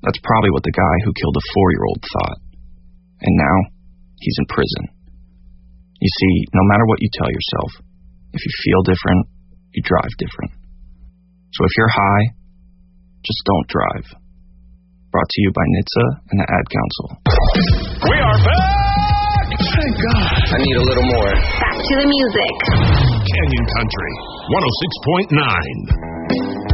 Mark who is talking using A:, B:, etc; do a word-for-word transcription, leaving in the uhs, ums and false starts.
A: That's probably what the guy who killed a four-year-old thought. And now, he's in prison. You see, no matter what you tell yourself, if you feel different, you drive different. So if you're high, just don't drive. Brought to you by N H T S A and the Ad Council.
B: We are back!
C: Thank God. I need a little more.
D: Back to the music.
B: Canyon Country, one oh six point nine.